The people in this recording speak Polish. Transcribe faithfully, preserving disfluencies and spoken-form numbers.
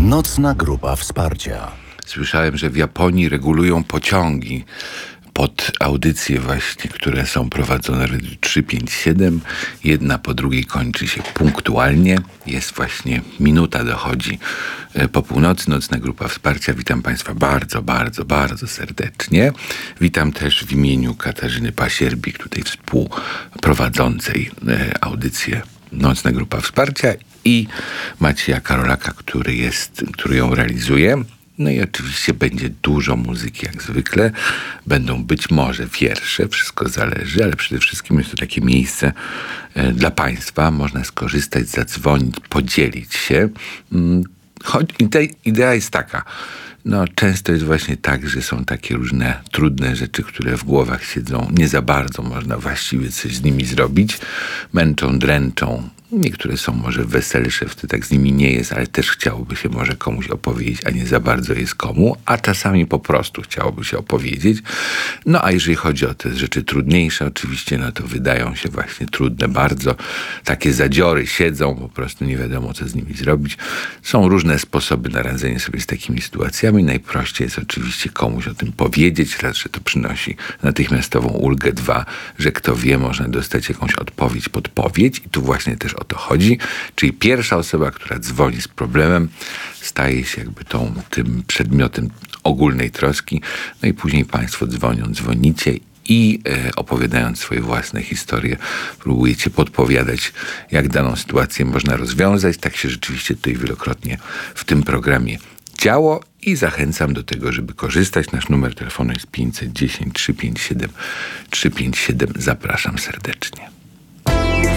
Nocna grupa wsparcia. Słyszałem, że w Japonii regulują pociągi pod audycje właśnie, które są prowadzone w Radiu trzy pięć siedem. Jedna po drugiej kończy się punktualnie. Jest właśnie minuta, dochodzi po północy. Nocna grupa wsparcia. Witam Państwa bardzo, bardzo, bardzo serdecznie. Witam też w imieniu Katarzyny Pasierbik, tutaj współprowadzącej audycję Nocna grupa wsparcia, i Macieja Karolaka, który jest, który ją realizuje. No i oczywiście będzie dużo muzyki, jak zwykle. Będą być może wiersze, wszystko zależy, ale przede wszystkim jest to takie miejsce e, dla Państwa. Można skorzystać, zadzwonić, podzielić się. Choć idea jest taka. No, często jest właśnie tak, że są takie różne trudne rzeczy, które w głowach siedzą. Nie za bardzo można właściwie coś z nimi zrobić. Męczą, dręczą. Niektóre są może weselsze, wtedy tak z nimi nie jest, ale też chciałoby się może komuś opowiedzieć, a nie za bardzo jest komu, a czasami po prostu chciałoby się opowiedzieć. No a jeżeli chodzi o te rzeczy trudniejsze, oczywiście, no to wydają się właśnie trudne bardzo. Takie zadziory siedzą, po prostu nie wiadomo, co z nimi zrobić. Są różne sposoby na radzenie sobie z takimi sytuacjami. Najprościej jest oczywiście komuś o tym powiedzieć, raz, że to przynosi natychmiastową ulgę, dwa, że kto wie, można dostać jakąś odpowiedź, podpowiedź, i tu właśnie też o to chodzi. Czyli pierwsza osoba, która dzwoni z problemem, staje się jakby tą, tym przedmiotem ogólnej troski. No i później Państwo dzwonią, dzwonicie i e, opowiadając swoje własne historie, próbujecie podpowiadać, jak daną sytuację można rozwiązać. Tak się rzeczywiście tutaj wielokrotnie w tym programie działo i zachęcam do tego, żeby korzystać. Nasz numer telefonu jest pięćset dziesięć, trzysta pięćdziesiąt siedem, trzysta pięćdziesiąt siedem. Zapraszam serdecznie.